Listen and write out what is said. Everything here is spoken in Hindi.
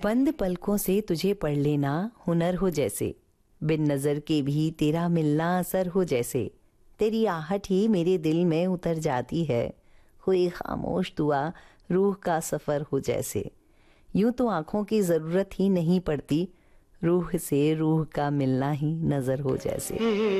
बंद पलकों से तुझे पढ़ लेना हुनर हो जैसे, बिन नजर के भी तेरा मिलना असर हो जैसे, तेरी आहट ही मेरे दिल में उतर जाती है, हुई खामोश दुआ रूह का सफर हो जैसे। यूं तो आंखों की जरूरत ही नहीं पड़ती, रूह से रूह का मिलना ही नजर हो जैसे।